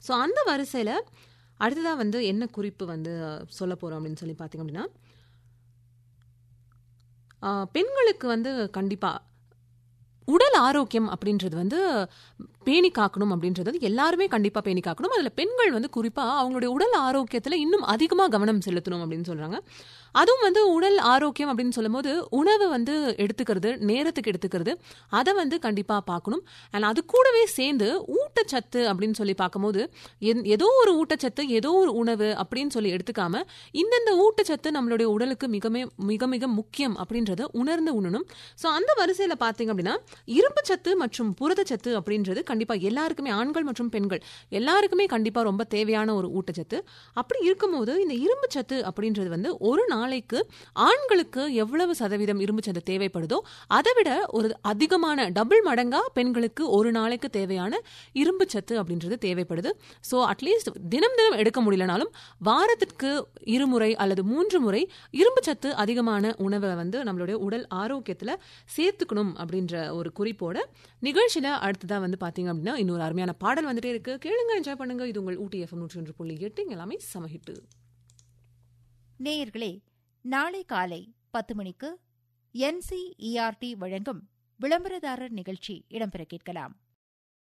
So அந்த வரிசையில் அடுத்ததாக வந்து என்ன குறிப்பு வந்து சொல்ல போகிறோம் அப்படின்னு சொல்லி பார்த்தீங்க அப்படின்னா, பெண்களுக்கு வந்து கண்டிப்பாக உடல் ஆரோக்கியம் அப்படின்றது வந்து பேணி காக்கணும் அப்படின்றது வந்து எல்லாருமே கண்டிப்பாக பேணி காக்கணும். அதில் பெண்கள் வந்து குறிப்பாக அவங்களுடைய உடல் ஆரோக்கியத்தில் இன்னும் அதிகமாக கவனம் செலுத்தணும் அப்படின்னு சொல்கிறாங்க. அதுவும் வந்து உடல் ஆரோக்கியம் அப்படின்னு சொல்லும் போது உணவு வந்து எடுத்துக்கிறது, நேரத்துக்கு எடுத்துக்கிறது, அதை வந்து கண்டிப்பாக பார்க்கணும். அண்ட் அது கூடவே சேர்ந்து ஊட்டச்சத்து அப்படின்னு சொல்லி பார்க்கும்போது ஏதோ ஒரு ஊட்டச்சத்து, ஏதோ ஒரு உணவு அப்படின்னு சொல்லி எடுத்துக்காம இந்தந்த ஊட்டச்சத்து நம்மளுடைய உடலுக்கு மிக மிக முக்கியம் அப்படின்றத உணர்ந்து உண்ணணும். ஸோ அந்த வரிசையில் பார்த்தீங்க அப்படின்னா இரும்பு சத்து மற்றும் புரதச்சத்து அப்படின்றது கண்டிப்பாக எல்லாருக்குமே, ஆண்கள் மற்றும் பெண்கள் எல்லாருக்குமே கண்டிப்பாக ரொம்ப தேவையான ஒரு ஊட்டச்சத்து. அப்படி இருக்கும்போது இந்த இரும்பு சத்து அப்படின்றது வந்து ஒரு நாளைக்கு ஆண்களுக்கு எவ்வளவு சதவீதம் இரும்பு சத்து தேவைப்படுதோ அதை விட ஒரு அதிகமான டபுள் மடங்கா பெண்களுக்கு ஒரு நாளைக்கு தேவையான இரும்பு சத்து அப்படின்றது தேவைப்படுது. ஸோ அட்லீஸ்ட் தினம் தினம் எடுக்க முடியலனாலும் வாரத்திற்கு 2 முறை அல்லது 3 முறை இரும்பு சத்து அதிகமான உணவை வந்து நம்மளுடைய உடல் ஆரோக்கியத்தில் சேர்த்துக்கணும் அப்படின்ற ஒரு குறிப்போட நிகழ்ச்சியில் அடுத்ததாக வந்து பார்த்தீங்க அப்படின்னா இன்னொரு அருமையான பாடல் வந்துட்டே இருக்கு. கேளுங்க, என்ஜாய் பண்ணுங்க. இது உங்கள் ஊட்டி FM 101.8 எல்லாமே சமஹிட்டு. நேயர்களே, நாளை காலை 10 மணிக்கு NCERT வழங்கும் விளம்பரதாரர் நிகழ்ச்சி இடம்பெற கேட்கலாம்.